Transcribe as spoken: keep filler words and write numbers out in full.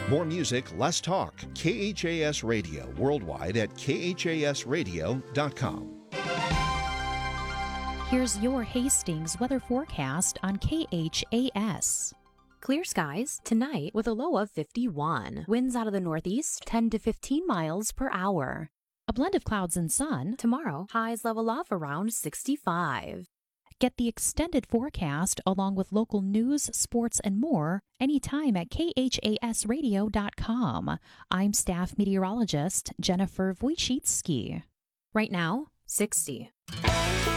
More music, less talk. K H A S Radio worldwide at K H A S radio dot com. Here's your Hastings weather forecast on K H A S. Clear skies tonight with a low of fifty-one. Winds out of the northeast, ten to fifteen miles per hour. A blend of clouds and sun. Tomorrow, highs level off around sixty-five. Get the extended forecast along with local news, sports, and more anytime at K H A S radio dot com. I'm staff meteorologist Jennifer Wojcicki. Right now, sixty.